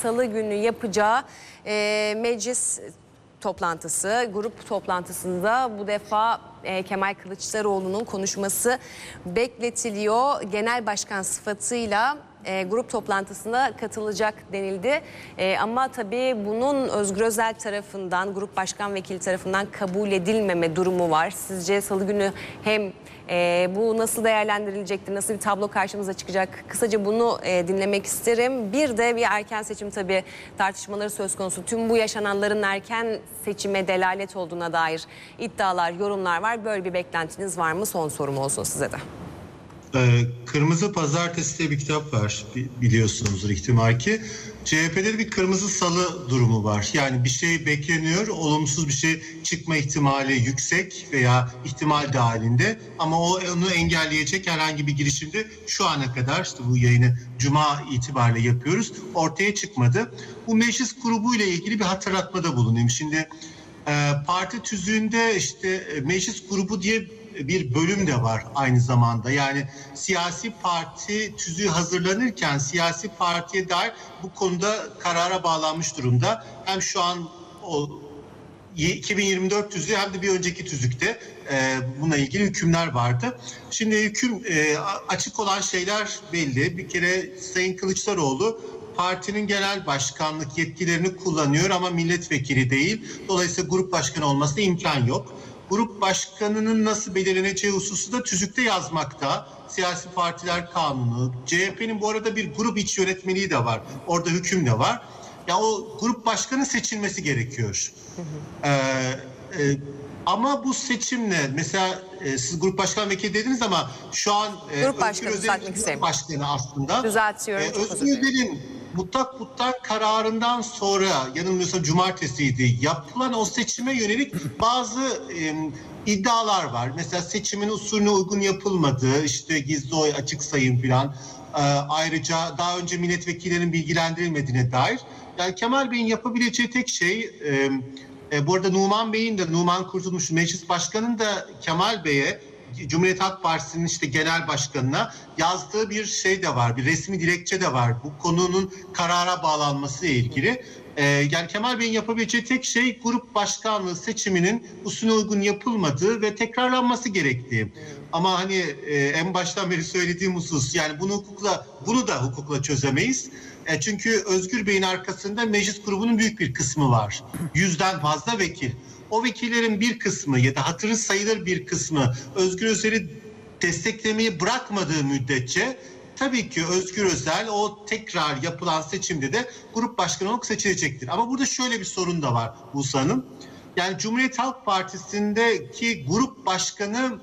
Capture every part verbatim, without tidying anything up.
Salı günü yapacağı e, meclis toplantısı, grup toplantısında bu defa e, Kemal Kılıçdaroğlu'nun konuşması bekletiliyor. Genel başkan sıfatıyla e, grup toplantısına katılacak denildi. E, ama tabii bunun Özgür Özel tarafından, grup başkan vekili tarafından kabul edilmeme durumu var. Sizce Salı günü hem e, bu nasıl değerlendirilecektir, nasıl bir tablo karşımıza çıkacak? Kısaca bunu e, dinlemek isterim. Bir de bir erken seçim tabii tartışmaları söz konusu. Tüm bu yaşananların erken seçime delalet olduğuna dair iddialar, yorumlar var. Böyle bir beklentiniz var mı? Son sorum olsun size de. Kırmızı Pazartesi diye bir kitap var, biliyorsunuzdur ihtimal ki. C H P'de bir kırmızı salı durumu var. Yani bir şey bekleniyor, olumsuz bir şey çıkma ihtimali yüksek veya ihtimal dahilinde. Ama o onu engelleyecek herhangi bir girişimde şu ana kadar, işte bu yayını Cuma itibariyle yapıyoruz, ortaya çıkmadı. Bu meclis grubu ile ilgili bir hatırlatmada bulunayım. Şimdi parti tüzüğünde işte meclis grubu diye bir bölüm de var aynı zamanda. Yani siyasi parti tüzüğü hazırlanırken siyasi partiye dair bu konuda karara bağlanmış durumda. Hem şu an o iki bin yirmi dört tüzüğü hem de bir önceki tüzükte e, buna ilgili hükümler vardı. Şimdi hüküm e, açık olan şeyler belli. Bir kere Sayın Kılıçdaroğlu partinin genel başkanlık yetkilerini kullanıyor ama milletvekili değil. Dolayısıyla grup başkanı olmasına imkan yok. Grup başkanının nasıl belirleneceği hususu da tüzükte yazmakta. Siyasi Partiler Kanunu, C H P'nin bu arada bir grup iç yönetmeliği de var. Orada hüküm de var. Ya o grup başkanı seçilmesi gerekiyor. Hı hı. Ee, e, ama bu seçimle mesela e, siz grup başkan vekili dediniz ama şu an e, grup başkanı, Özgür Özel'in grup başkanı aslında. Düzeltiyorum. E, Özgür Özel'in mutlak mutlak kararından sonra, yanılmıyorsam cumartesiydi, yapılan o seçime yönelik bazı e, iddialar var. Mesela seçimin usulüne uygun yapılmadığı, işte gizli oy, açık sayım falan. E, ayrıca daha önce milletvekillerinin bilgilendirilmediğine dair. Yani Kemal Bey'in yapabileceği tek şey, e, e, bu arada Numan Bey'in de, Numan Kurtulmuş Meclis Başkanı'nın da Kemal Bey'e, Cumhuriyet Halk Partisi'nin işte genel başkanına yazdığı bir şey de var. Bir resmi dilekçe de var. Bu konunun karara bağlanması ile ilgili. Ee, yani Kemal Bey'in yapabileceği tek şey grup başkanlığı seçiminin usulüne uygun yapılmadığı ve tekrarlanması gerektiği. Ama hani e, en baştan beri söylediğim husus, yani bunu hukukla, bunu da hukukla çözemeyiz. E, çünkü Özgür Bey'in arkasında meclis grubunun büyük bir kısmı var. Yüzden fazla vekil. O vekillerin bir kısmı ya da hatırı sayılır bir kısmı Özgür Özel'i desteklemeyi bırakmadığı müddetçe tabii ki Özgür Özel o tekrar yapılan seçimde de grup başkanı olarak seçilecektir. Ama burada şöyle bir sorun da var Buse Hanım. Yani Cumhuriyet Halk Partisi'ndeki grup başkanı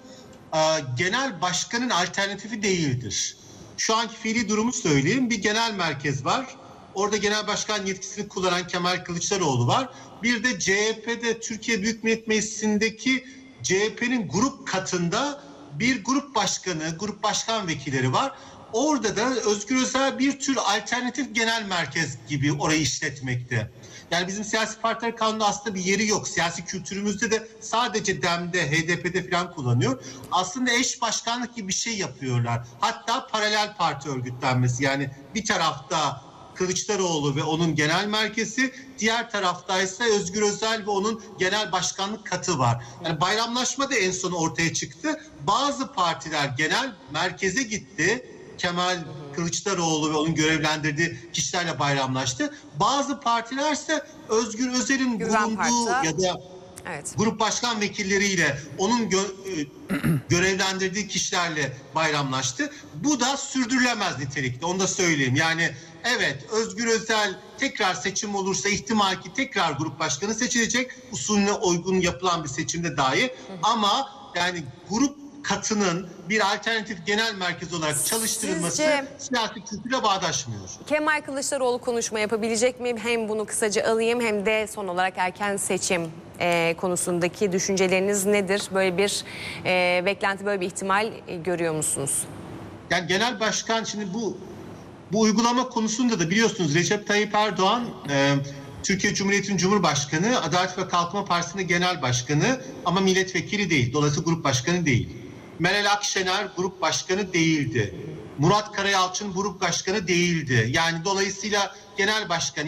genel başkanın alternatifi değildir. Şu anki fiili durumu söyleyeyim. Bir genel merkez var. Orada genel başkan yetkisini kullanan Kemal Kılıçdaroğlu var. Bir de C H P'de, Türkiye Büyük Millet Meclisi'ndeki C H P'nin grup katında bir grup başkanı, grup başkan vekilleri var. Orada da Özgür Özel bir tür alternatif genel merkez gibi orayı işletmekte. Yani bizim siyasi partiler kanunu aslında bir yeri yok. Siyasi kültürümüzde de sadece DEM'de, H D P'de falan kullanıyor. Aslında eş başkanlık gibi bir şey yapıyorlar. Hatta paralel parti örgütlenmesi. Yani bir tarafta Kılıçdaroğlu ve onun genel merkezi, diğer tarafta ise Özgür Özel ve onun genel başkanlık katı var. Yani bayramlaşma da en son ortaya çıktı. Bazı partiler genel merkeze gitti. Kemal Kılıçdaroğlu ve onun görevlendirdiği kişilerle bayramlaştı. Bazı partiler ise Özgür Özel'in Güven bulunduğu Parti. ya da evet, grup başkan vekilleriyle onun gö- görevlendirdiği kişilerle bayramlaştı. Bu da sürdürülemez nitelikte, onu da söyleyeyim. Yani evet, Özgür Özel tekrar seçim olursa ihtimal ki tekrar grup başkanı seçilecek. Usulüne uygun yapılan bir seçimde dahi. Hı hı. Ama yani grup katının bir alternatif genel merkez olarak çalıştırılması Sizce, siyasi kültüre bağdaşmıyor. Kemal Kılıçdaroğlu konuşma yapabilecek mi? Hem bunu kısaca alayım hem de son olarak erken seçim e, konusundaki düşünceleriniz nedir? Böyle bir e, beklenti, böyle bir ihtimal e, görüyor musunuz? Yani genel başkan, şimdi bu bu uygulama konusunda da biliyorsunuz Recep Tayyip Erdoğan e, Türkiye Cumhuriyeti'nin Cumhurbaşkanı, Adalet ve Kalkınma Partisi'nin genel başkanı ama milletvekili değil. Dolayısıyla grup başkanı değil. Meral Akşener grup başkanı değildi. Murat Karayalçın grup başkanı değildi. Yani dolayısıyla genel başkan